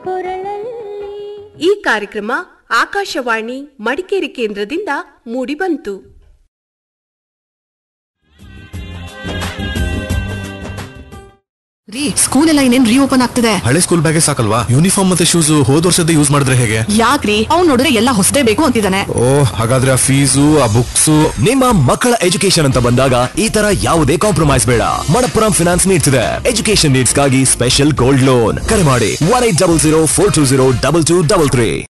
ಈ ಕಾರ್ಯಕ್ರಮ ಆಕಾಶವಾಣಿ ಮಡಿಕೇರಿ ಕೇಂದ್ರದಿಂದ ಮೂಡಿಬಂತು. ರೀ, ಸ್ಕೂಲ್ ಎಲ್ಲ ಇನ್ನೇನ್ ರೀಓಪನ್ ಆಗ್ತಿದೆ. ಹಳೆ ಸ್ಕೂಲ್ ಬ್ಯಾಗೇ ಸಾಕಲ್ವಾ? ಯೂನಿಫಾರ್ಮ್ ಮತ್ತೆ ಶೂಸ್ ಹೋದ್ ವರ್ಷದ ಯೂಸ್ ಮಾಡಿದ್ರೆ ಹೇಗೆ? ಯಾಕ್ರಿ, ಅವ್ನು ನೋಡಿದ್ರೆ ಎಲ್ಲ ಹೊಸದೇ ಬೇಕು ಅಂತಿದ್ದಾನೆ. ಓ, ಹಾಗಾದ್ರೆ ಆ ಫೀಸು ಆ ಬುಕ್ಸ್. ನಿಮ್ಮ ಮಕ್ಕಳ ಎಜುಕೇಶನ್ ಅಂತ ಬಂದಾಗ ಈ ತರ ಯಾವುದೇ ಕಾಂಪ್ರಮೈಸ್ ಬೇಡ. ಮಣಪ್ಪುರಂ ಫಿನಾನ್ಸ್ ನೀಡ್ತಿದೆ ಎಜುಕೇಶನ್ ನೀಡ್ಸ್ ಗಾಗಿ ಸ್ಪೆಷಲ್ ಗೋಲ್ಡ್ ಲೋನ್. ಕರೆ ಮಾಡಿ 1800 420 2233.